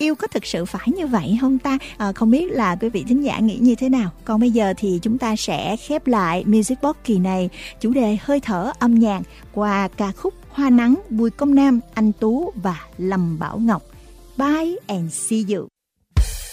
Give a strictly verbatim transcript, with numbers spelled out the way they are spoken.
yêu có thực sự phải như vậy không ta? À, không biết là quý vị thính giả nghĩ như thế nào. Còn bây giờ thì chúng ta sẽ khép lại Music Box kỳ này, chủ đề hơi thở âm nhạc qua ca khúc Hoa Nắng, Bùi Công Nam, Anh Tú và Lâm Bảo Ngọc. Bye and see you.